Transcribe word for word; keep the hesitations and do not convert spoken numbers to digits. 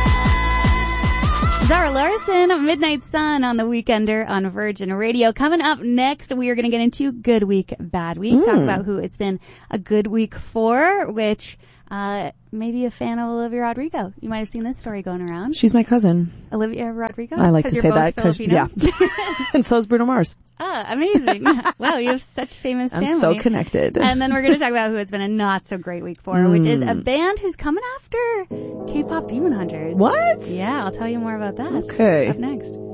Zara Larson, Midnight Sun on the Weekender on Virgin Radio. Coming up next, we are going to get into Good Week, Bad Week. Mm. Talk about who it's been a good week for, which uh maybe a fan of Olivia Rodrigo. You might have seen this story going around. She's my cousin. Olivia Rodrigo? I like to say that because, yeah. And so is Bruno Mars. Ah, amazing. Wow, you have such famous family. I'm so connected. And then we're going to talk about who it's been a not so great week for, mm. which is a band who's coming after K-pop Demon Hunters. What? Yeah, I'll tell you more about that. Okay. Up next.